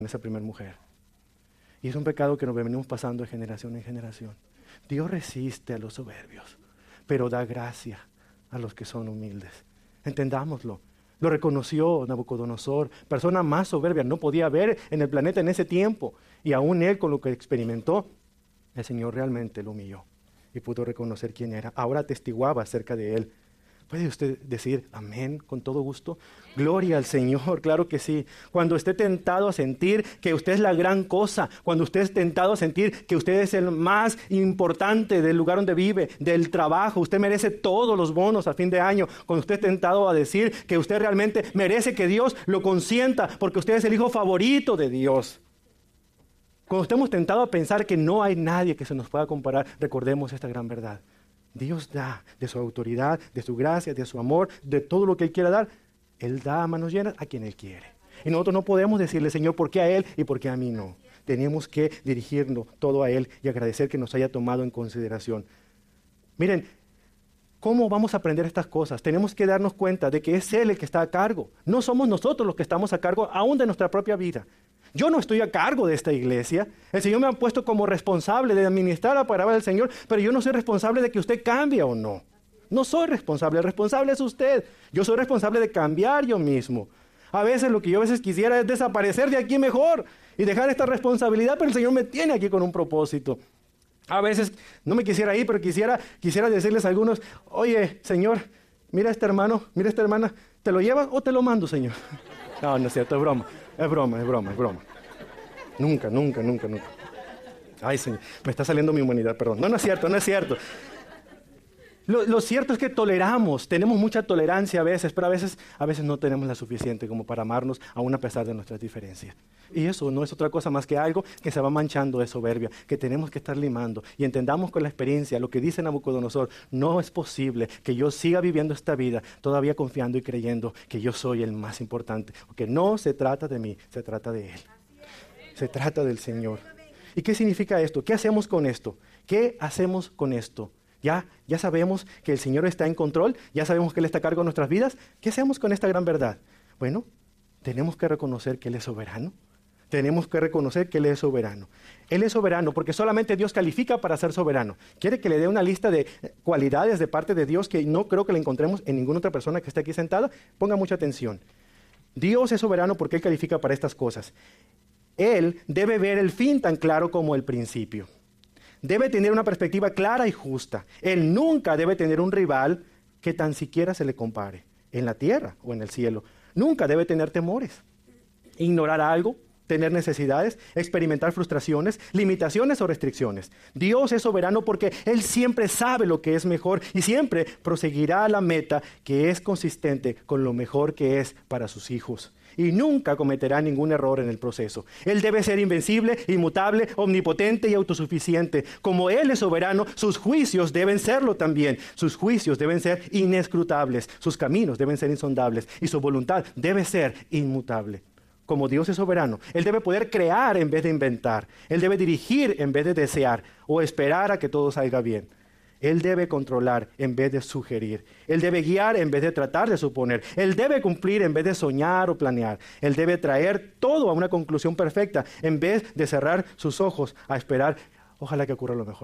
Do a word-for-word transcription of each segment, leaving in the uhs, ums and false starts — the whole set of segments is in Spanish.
esa primera mujer. Y es un pecado que nos venimos pasando de generación en generación. Dios resiste a los soberbios, pero da gracia a los que son humildes. Entendámoslo. Lo reconoció Nabucodonosor, persona más soberbia, no podía haber en el planeta en ese tiempo. Y aún él, con lo que experimentó, el Señor realmente lo humilló y pudo reconocer quién era. Ahora testiguaba acerca de él. ¿Puede usted decir amén con todo gusto? Gloria al Señor, claro que sí. Cuando esté tentado a sentir que usted es la gran cosa, cuando usted es tentado a sentir que usted es el más importante del lugar donde vive, del trabajo, usted merece todos los bonos a fin de año, cuando usted es tentado a decir que usted realmente merece que Dios lo consienta porque usted es el hijo favorito de Dios. Cuando estemos tentados a pensar que no hay nadie que se nos pueda comparar, recordemos esta gran verdad. Dios da de su autoridad, de su gracia, de su amor, de todo lo que Él quiera dar. Él da a manos llenas a quien Él quiere. Y nosotros no podemos decirle, Señor, ¿por qué a Él y por qué a mí no? Tenemos que dirigirnos todo a Él y agradecer que nos haya tomado en consideración. Miren, ¿cómo vamos a aprender estas cosas? Tenemos que darnos cuenta de que es Él el que está a cargo. No somos nosotros los que estamos a cargo aún de nuestra propia vida. Yo no estoy a cargo de esta iglesia. El Señor me ha puesto como responsable de administrar la palabra del Señor, pero yo no soy responsable de que usted cambie o no. No soy responsable, el responsable es usted. Yo soy responsable de cambiar yo mismo. A veces lo que yo a veces quisiera es desaparecer de aquí mejor y dejar esta responsabilidad, pero el Señor me tiene aquí con un propósito. A veces no me quisiera ir, pero quisiera, quisiera decirles a algunos, oye, Señor, mira a este hermano, mira a esta hermana, ¿te lo llevas o te lo mando, Señor? No, no es cierto, es broma. Es broma, es broma, es broma. Nunca, nunca, nunca, nunca. Ay, Señor, me está saliendo mi humanidad, perdón. No, no es cierto, no es cierto. Lo, lo cierto es que toleramos, tenemos mucha tolerancia a veces, pero a veces, a veces no tenemos la suficiente como para amarnos aún a pesar de nuestras diferencias. Y eso no es otra cosa más que algo que se va manchando de soberbia, que tenemos que estar limando. Y entendamos con la experiencia lo que dice Nabucodonosor, no es posible que yo siga viviendo esta vida todavía confiando y creyendo que yo soy el más importante. Porque no se trata de mí, se trata de Él. Se trata del Señor. ¿Y qué significa esto? ¿Qué hacemos con esto? ¿Qué hacemos con esto? ¿Ya, ya sabemos que el Señor está en control? ¿Ya sabemos que Él está a cargo de nuestras vidas? ¿Qué hacemos con esta gran verdad? Bueno, tenemos que reconocer que Él es soberano. Tenemos que reconocer que Él es soberano. Él es soberano porque solamente Dios califica para ser soberano. ¿Quiere que le dé una lista de cualidades de parte de Dios que no creo que la encontremos en ninguna otra persona que esté aquí sentada? Ponga mucha atención. Dios es soberano porque Él califica para estas cosas. Él debe ver el fin tan claro como el principio. Debe tener una perspectiva clara y justa. Él nunca debe tener un rival que tan siquiera se le compare, en la tierra o en el cielo. Nunca debe tener temores, ignorar algo, tener necesidades, experimentar frustraciones, limitaciones o restricciones. Dios es soberano porque Él siempre sabe lo que es mejor y siempre proseguirá a la meta que es consistente con lo mejor que es para sus hijos. Y nunca cometerá ningún error en el proceso. Él debe ser invencible, inmutable, omnipotente y autosuficiente. Como Él es soberano, sus juicios deben serlo también. Sus juicios deben ser inescrutables, sus caminos deben ser insondables y su voluntad debe ser inmutable. Como Dios es soberano, Él debe poder crear en vez de inventar. Él debe dirigir en vez de desear o esperar a que todo salga bien. Él debe controlar en vez de sugerir. Él debe guiar en vez de tratar de suponer. Él debe cumplir en vez de soñar o planear. Él debe traer todo a una conclusión perfecta en vez de cerrar sus ojos a esperar, ojalá que ocurra lo mejor.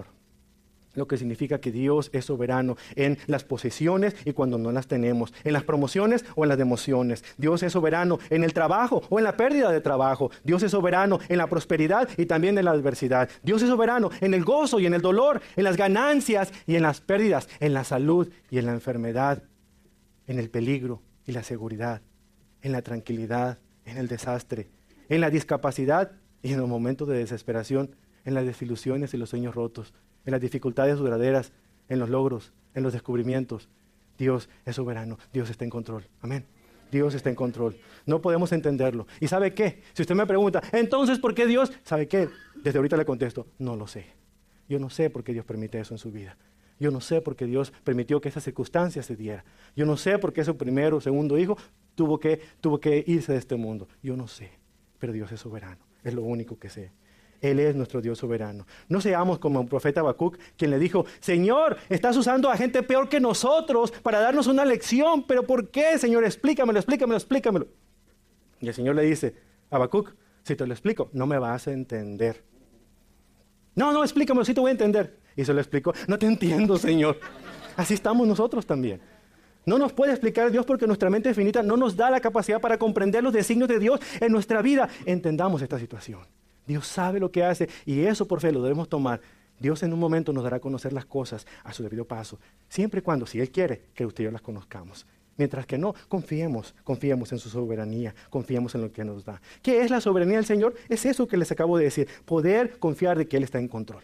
Lo que significa que Dios es soberano en las posesiones y cuando no las tenemos, en las promociones o en las demociones. Dios es soberano en el trabajo o en la pérdida de trabajo. Dios es soberano en la prosperidad y también en la adversidad. Dios es soberano en el gozo y en el dolor, en las ganancias y en las pérdidas, en la salud y en la enfermedad, en el peligro y la seguridad, en la tranquilidad, en el desastre, en la discapacidad y en los momentos de desesperación, en las desilusiones y los sueños rotos, en las dificultades duraderas, en los logros, en los descubrimientos. Dios es soberano, Dios está en control. Amén. Dios está en control. No podemos entenderlo. ¿Y sabe qué? Si usted me pregunta, entonces, ¿por qué Dios? ¿Sabe qué? Desde ahorita le contesto, no lo sé. Yo no sé por qué Dios permite eso en su vida. Yo no sé por qué Dios permitió que esa circunstancia se diera. Yo no sé por qué su primero o segundo hijo tuvo que, tuvo que irse de este mundo. Yo no sé, pero Dios es soberano. Es lo único que sé. Él es nuestro Dios soberano. No seamos como el profeta Habacuc, quien le dijo, Señor, estás usando a gente peor que nosotros para darnos una lección. ¿Pero por qué, Señor? Explícamelo, explícamelo, explícamelo. Y el Señor le dice, Habacuc, Si te lo explico, no me vas a entender. No, no, explícame, sí te voy a entender. Y se lo explicó. No te entiendo, Señor. Así estamos nosotros también. No nos puede explicar Dios porque nuestra mente finita no nos da la capacidad para comprender los designios de Dios en nuestra vida. Entendamos esta situación. Dios sabe lo que hace y eso por fe lo debemos tomar. Dios en un momento nos dará a conocer las cosas a su debido paso, siempre y cuando, si Él quiere, que usted y yo las conozcamos. Mientras que no, confiemos, confiemos en su soberanía, confiemos en lo que nos da. ¿Qué es la soberanía del Señor? Es eso que les acabo de decir, poder confiar de que Él está en control,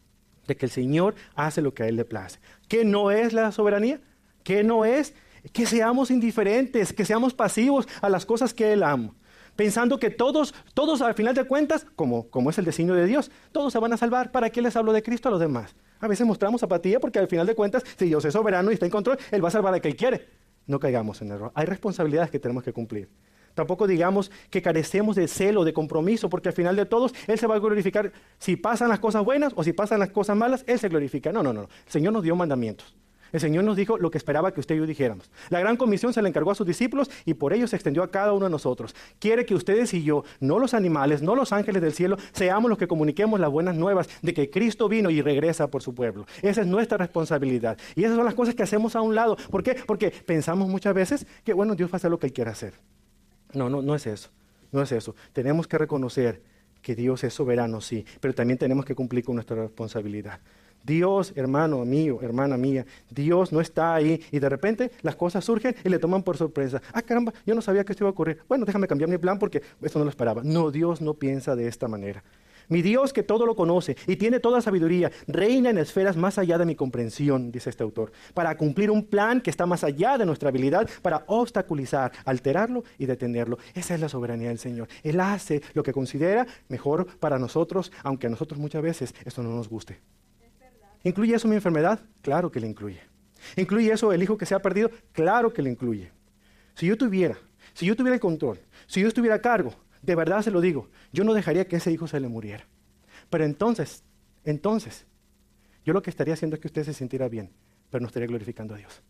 de que el Señor hace lo que a Él le place. ¿Qué no es la soberanía? ¿Qué no es? Que seamos indiferentes, que seamos pasivos a las cosas que Él ama. Pensando que todos, todos al final de cuentas, como, como es el designio de Dios, todos se van a salvar. ¿Para qué les hablo de Cristo a los demás? A veces mostramos apatía porque al final de cuentas, si Dios es soberano y está en control, Él va a salvar a quien quiere. No caigamos en error. Hay responsabilidades que tenemos que cumplir. Tampoco digamos que carecemos de celo, de compromiso, porque al final de todos, Él se va a glorificar. Si pasan las cosas buenas o si pasan las cosas malas, Él se glorifica. No, no, no. El Señor nos dio mandamientos. El Señor nos dijo lo que esperaba que usted y yo dijéramos. La gran comisión se le encargó a sus discípulos y por ello se extendió a cada uno de nosotros. Quiere que ustedes y yo, no los animales, no los ángeles del cielo, seamos los que comuniquemos las buenas nuevas de que Cristo vino y regresa por su pueblo. Esa es nuestra responsabilidad. Y esas son las cosas que hacemos a un lado. ¿Por qué? Porque pensamos muchas veces que, bueno, Dios va a hacer lo que Él quiera hacer. No, no, no es eso. No es eso. Tenemos que reconocer que Dios es soberano, sí, pero también tenemos que cumplir con nuestra responsabilidad. Dios, hermano mío, hermana mía, Dios no está ahí y de repente las cosas surgen y le toman por sorpresa. Ah, caramba, yo no sabía que esto iba a ocurrir. Bueno, déjame cambiar mi plan porque esto no lo esperaba. No, Dios no piensa de esta manera. Mi Dios que todo lo conoce y tiene toda sabiduría, reina en esferas más allá de mi comprensión, dice este autor, para cumplir un plan que está más allá de nuestra habilidad, para obstaculizar, alterarlo y detenerlo. Esa es la soberanía del Señor. Él hace lo que considera mejor para nosotros, aunque a nosotros muchas veces esto no nos guste. ¿Incluye eso mi enfermedad? Claro que le incluye. ¿Incluye eso el hijo que se ha perdido? Claro que le incluye. Si yo tuviera, si yo tuviera el control, si yo estuviera a cargo, de verdad se lo digo, yo no dejaría que ese hijo se le muriera. Pero entonces, entonces, yo lo que estaría haciendo es que usted se sintiera bien, pero no estaría glorificando a Dios.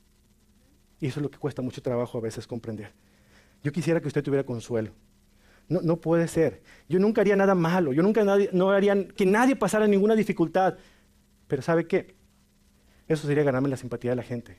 Y eso es lo que cuesta mucho trabajo a veces comprender. Yo quisiera que usted tuviera consuelo. No, no puede ser. Yo nunca haría nada malo, yo nunca nadie, no haría que nadie pasara ninguna dificultad. Pero ¿sabe qué? Eso sería ganarme la simpatía de la gente.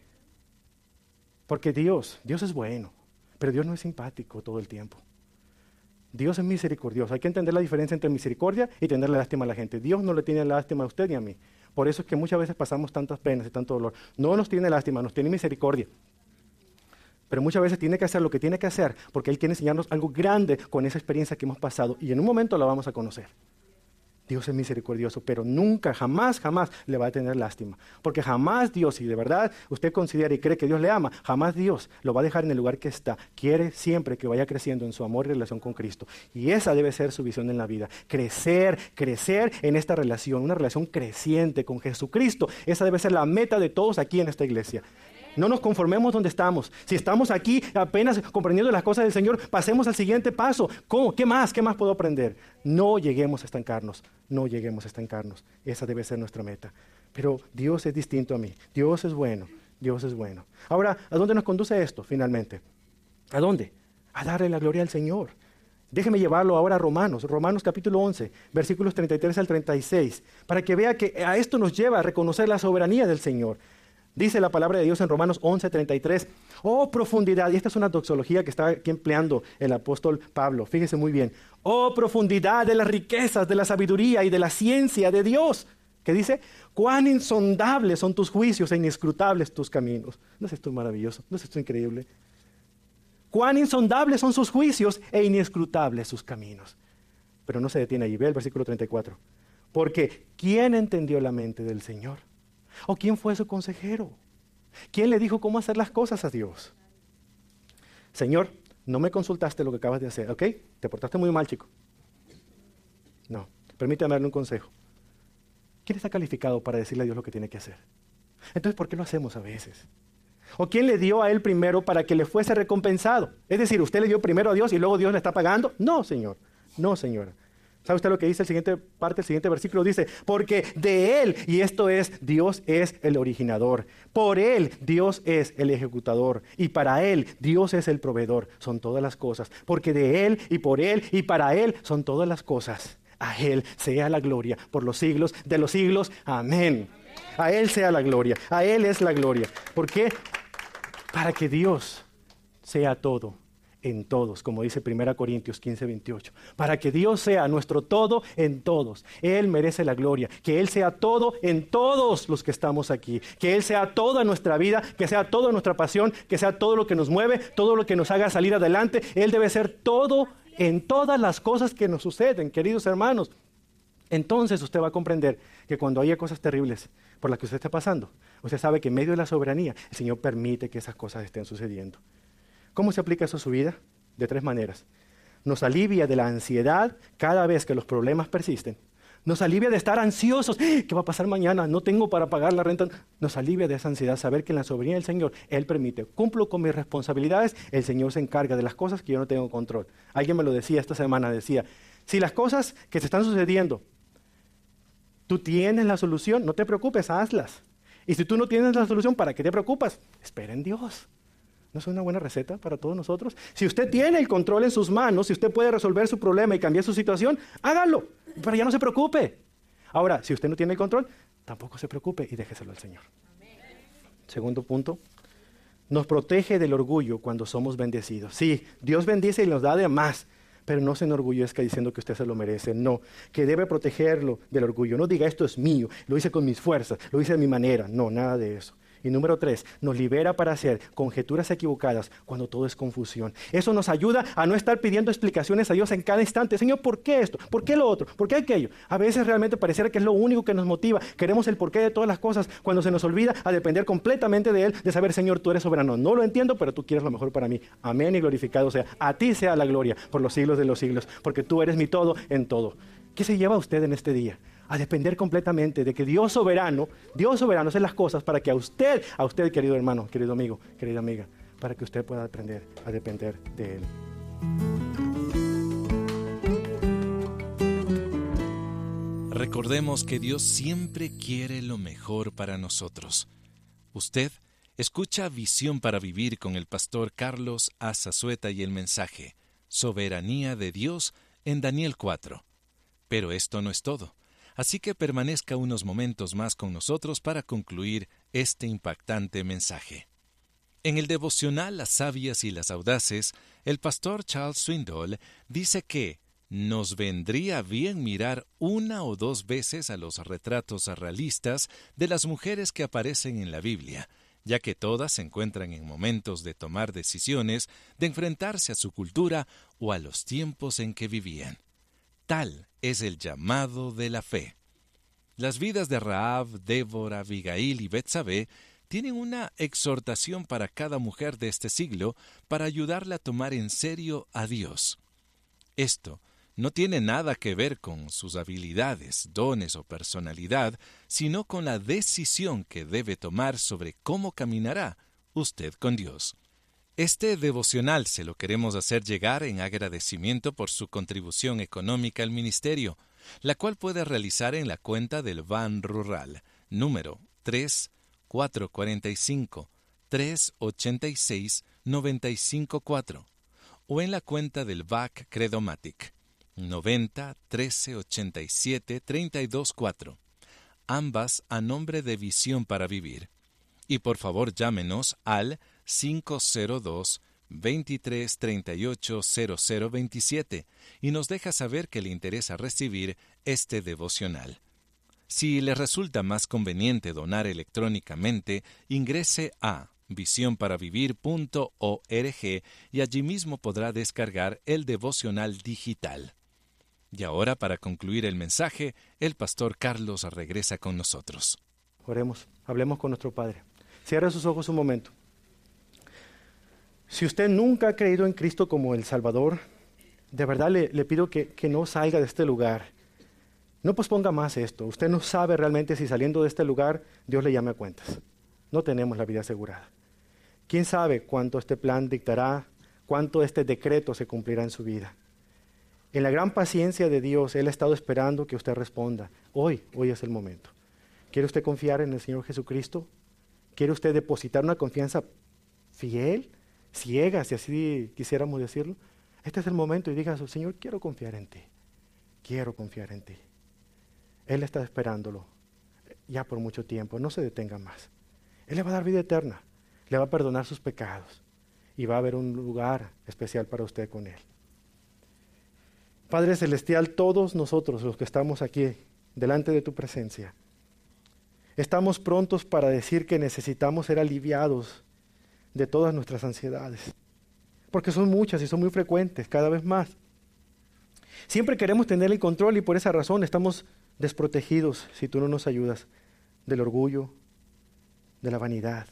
Porque Dios, Dios es bueno, pero Dios no es simpático todo el tiempo. Dios es misericordioso. Hay que entender la diferencia entre misericordia y tenerle lástima a la gente. Dios no le tiene lástima a usted ni a mí. Por eso es que muchas veces pasamos tantas penas y tanto dolor. No nos tiene lástima, nos tiene misericordia. Pero muchas veces tiene que hacer lo que tiene que hacer porque Él quiere enseñarnos algo grande con esa experiencia que hemos pasado y en un momento la vamos a conocer. Dios es misericordioso, pero nunca, jamás, jamás le va a tener lástima. Porque jamás Dios, si de verdad usted considera y cree que Dios le ama, jamás Dios lo va a dejar en el lugar que está. Quiere siempre que vaya creciendo en su amor y relación con Cristo. Y esa debe ser su visión en la vida. Crecer, crecer en esta relación, una relación creciente con Jesucristo. Esa debe ser la meta de todos aquí en esta iglesia. No nos conformemos donde estamos. Si estamos aquí apenas comprendiendo las cosas del Señor, pasemos al siguiente paso. ¿Cómo? ¿Qué más? ¿Qué más puedo aprender? No lleguemos a estancarnos. No lleguemos a estancarnos. Esa debe ser nuestra meta. Pero Dios es distinto a mí. Dios es bueno. Dios es bueno. Ahora, ¿a dónde nos conduce esto finalmente? ¿A dónde? A darle la gloria al Señor. Déjeme llevarlo ahora a Romanos, Romanos capítulo once, versículos treinta y tres al treinta y seis, para que vea que a esto nos lleva a reconocer la soberanía del Señor. Dice la palabra de Dios en Romanos once, treinta y tres. Oh, profundidad. Y esta es una doxología que está aquí empleando el apóstol Pablo. Fíjese muy bien. Oh, profundidad de las riquezas, de la sabiduría y de la ciencia de Dios. ¿Qué dice? Cuán insondables son tus juicios e inescrutables tus caminos. ¿No es esto maravilloso? ¿No es esto increíble? Cuán insondables son sus juicios e inescrutables sus caminos. Pero no se detiene ahí. Ve el versículo treinta y cuatro. Porque ¿quién entendió la mente del Señor? ¿O quién fue su consejero? ¿Quién le dijo cómo hacer las cosas a Dios? Señor, no me consultaste lo que acabas de hacer, ¿ok? Te portaste muy mal, chico. No, permítame darle un consejo. ¿Quién está calificado para decirle a Dios lo que tiene que hacer? Entonces, ¿por qué lo hacemos a veces? ¿O quién le dio a él primero para que le fuese recompensado? Es decir, ¿usted le dio primero a Dios y luego Dios le está pagando? No, Señor. No, señora. ¿Sabe usted lo que dice el siguiente parte, el siguiente versículo? Dice, porque de Él, y esto es, Dios es el originador. Por Él, Dios es el ejecutador. Y para Él, Dios es el proveedor. Son todas las cosas. Porque de Él, y por Él, y para Él, son todas las cosas. A Él sea la gloria por los siglos de los siglos. Amén. A Él sea la gloria. A Él es la gloria. ¿Por qué? Para que Dios sea todo en todos, como dice primera Corintios quince, veintiocho. Para que Dios sea nuestro todo en todos. Él merece la gloria. Que Él sea todo en todos los que estamos aquí. Que Él sea toda nuestra vida, que sea toda nuestra pasión, que sea todo lo que nos mueve, todo lo que nos haga salir adelante. Él debe ser todo en todas las cosas que nos suceden, queridos hermanos. Entonces usted va a comprender que cuando haya cosas terribles por las que usted esté pasando, usted sabe que en medio de la soberanía, el Señor permite que esas cosas estén sucediendo. ¿Cómo se aplica eso a su vida? De tres maneras. Nos alivia de la ansiedad cada vez que los problemas persisten. Nos alivia de estar ansiosos. ¿Qué va a pasar mañana? No tengo para pagar la renta. Nos alivia de esa ansiedad saber que en la soberanía del Señor, Él permite. Cumplo con mis responsabilidades, el Señor se encarga de las cosas que yo no tengo control. Alguien me lo decía esta semana, decía, si las cosas que se están sucediendo, tú tienes la solución, no te preocupes, hazlas. Y si tú no tienes la solución, ¿para qué te preocupas? Espera en Dios. ¿No es una buena receta para todos nosotros? Si usted tiene el control en sus manos, si usted puede resolver su problema y cambiar su situación, hágalo, pero ya no se preocupe. Ahora, si usted no tiene el control, tampoco se preocupe y déjeselo al Señor. Amén. Segundo punto, nos protege del orgullo cuando somos bendecidos. Sí, Dios bendice y nos da de más, pero no se enorgullezca diciendo que usted se lo merece. No, que debe protegerlo del orgullo. No diga, esto es mío, lo hice con mis fuerzas, lo hice de mi manera. No, nada de eso. Y número tres, nos libera para hacer conjeturas equivocadas cuando todo es confusión. Eso nos ayuda a no estar pidiendo explicaciones a Dios en cada instante. Señor, ¿por qué esto? ¿Por qué lo otro? ¿Por qué aquello? A veces realmente pareciera que es lo único que nos motiva. Queremos el porqué de todas las cosas cuando se nos olvida a depender completamente de Él, de saber, Señor, tú eres soberano. No lo entiendo, pero tú quieres lo mejor para mí. Amén y glorificado sea. A ti sea la gloria por los siglos de los siglos, porque tú eres mi todo en todo. ¿Qué se lleva usted en este día? A depender completamente de que Dios soberano, Dios soberano hace las cosas para que a usted, a usted querido hermano, querido amigo, querida amiga, para que usted pueda aprender a depender de Él. Recordemos que Dios siempre quiere lo mejor para nosotros. Usted escucha Visión para Vivir con el pastor Carlos Azazueta y el mensaje Soberanía de Dios en Daniel cuatro. Pero esto no es todo. Así que permanezca unos momentos más con nosotros para concluir este impactante mensaje. En el devocional Las Sabias y las Audaces, el pastor Charles Swindoll dice que nos vendría bien mirar una o dos veces a los retratos realistas de las mujeres que aparecen en la Biblia, ya que todas se encuentran en momentos de tomar decisiones, de enfrentarse a su cultura o a los tiempos en que vivían. Tal es el llamado de la fe. Las vidas de Rahab, Débora, Abigail y Betsabé tienen una exhortación para cada mujer de este siglo para ayudarla a tomar en serio a Dios. Esto no tiene nada que ver con sus habilidades, dones o personalidad, sino con la decisión que debe tomar sobre cómo caminará usted con Dios. Este devocional se lo queremos hacer llegar en agradecimiento por su contribución económica al ministerio, la cual puede realizar en la cuenta del Ban Rural, número tres cuatro cuatro cinco, tres ocho seis, nueve cinco cuatro, o en la cuenta del V A C Credomatic, noventa, trece, ochenta y siete, treinta y dos cuatro, ambas a nombre de Visión para Vivir. Y por favor llámenos al cinco cero dos, veintitrés, treinta y ocho, cero cero veintisiete y nos deja saber que le interesa recibir este devocional. Si le resulta más conveniente donar electrónicamente, ingrese a visión para vivir punto org y allí mismo podrá descargar el devocional digital. Y ahora, para concluir el mensaje, el pastor Carlos regresa con nosotros. Oremos, hablemos con nuestro Padre. Cierre sus ojos un momento. Si usted nunca ha creído en Cristo como el Salvador, de verdad le, le pido que, que no salga de este lugar. No posponga más esto. Usted no sabe realmente si saliendo de este lugar Dios le llame a cuentas. No tenemos la vida asegurada. ¿Quién sabe cuánto este plan dictará, cuánto este decreto se cumplirá en su vida? En la gran paciencia de Dios, Él ha estado esperando que usted responda. Hoy, hoy es el momento. ¿Quiere usted confiar en el Señor Jesucristo? ¿Quiere usted depositar una confianza fiel, ciega, si así quisiéramos decirlo? Este es el momento y diga, Señor, quiero confiar en ti. Quiero confiar en ti. Él está esperándolo ya por mucho tiempo. No se detenga más. Él le va a dar vida eterna. Le va a perdonar sus pecados. Y va a haber un lugar especial para usted con Él. Padre Celestial, todos nosotros los que estamos aquí delante de tu presencia, estamos prontos para decir que necesitamos ser aliviados de todas nuestras ansiedades. Porque son muchas y son muy frecuentes, cada vez más. Siempre queremos tener el control y por esa razón estamos desprotegidos si tú no nos ayudas del orgullo, de la vanidad.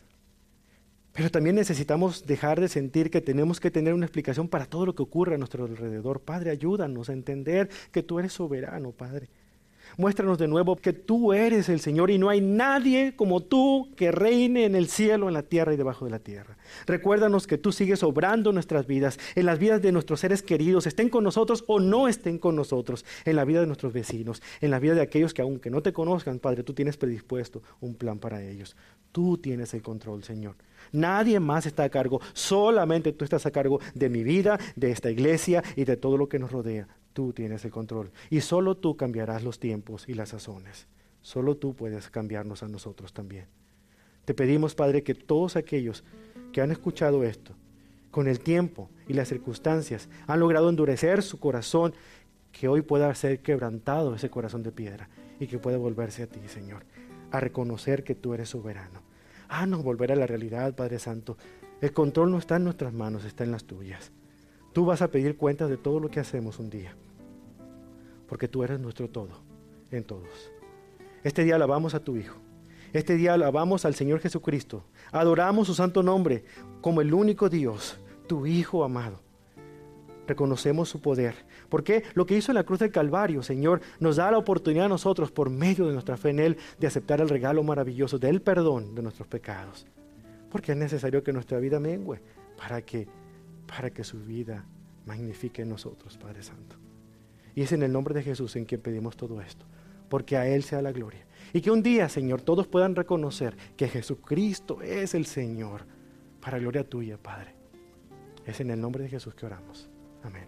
Pero también necesitamos dejar de sentir que tenemos que tener una explicación para todo lo que ocurre a nuestro alrededor. Padre, ayúdanos a entender que tú eres soberano, Padre. Muéstranos de nuevo que tú eres el Señor y no hay nadie como tú que reine en el cielo, en la tierra y debajo de la tierra. Recuérdanos que tú sigues obrando en nuestras vidas, en las vidas de nuestros seres queridos, estén con nosotros o no estén con nosotros, en la vida de nuestros vecinos, en la vida de aquellos que aunque no te conozcan, Padre, tú tienes predispuesto un plan para ellos. Tú tienes el control, Señor. Nadie más está a cargo, solamente tú estás a cargo de mi vida, de esta iglesia y de todo lo que nos rodea. Tú tienes el control y solo tú cambiarás los tiempos y las sazones. Solo tú puedes cambiarnos a nosotros también. Te pedimos, Padre, que todos aquellos que han escuchado esto, con el tiempo y las circunstancias, han logrado endurecer su corazón, que hoy pueda ser quebrantado ese corazón de piedra y que pueda volverse a ti, Señor, a reconocer que tú eres soberano. Haznos volver a la realidad, Padre Santo. El control no está en nuestras manos, está en las tuyas. Tú vas a pedir cuentas de todo lo que hacemos un día, porque tú eres nuestro todo, en todos. Este día alabamos a tu Hijo. Este día alabamos al Señor Jesucristo. Adoramos su santo nombre como el único Dios, tu Hijo amado. Reconocemos su poder, porque lo que hizo en la cruz del Calvario, Señor, nos da la oportunidad a nosotros, por medio de nuestra fe en Él, de aceptar el regalo maravilloso del perdón de nuestros pecados. Porque es necesario que nuestra vida mengüe para que, para que su vida magnifique en nosotros, Padre Santo. Y es en el nombre de Jesús en quien pedimos todo esto, porque a Él sea la gloria. Y que un día, Señor, todos puedan reconocer que Jesucristo es el Señor, para gloria tuya, Padre. Es en el nombre de Jesús que oramos. Amén.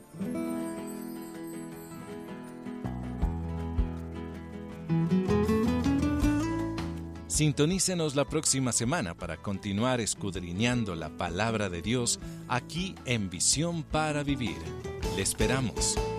Sintonícenos la próxima semana para continuar escudriñando la palabra de Dios aquí en Visión para Vivir. Le esperamos.